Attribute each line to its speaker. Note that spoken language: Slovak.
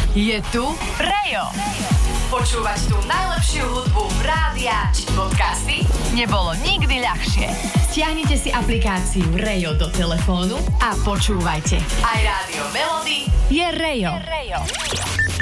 Speaker 1: Je tu Rejo. Počúvať tú najlepšiu hudbu rádia či podcasty nebolo nikdy ľahšie. Stiahnite si aplikáciu Rejo do telefónu a počúvajte. Aj Rádio Melody je Rejo.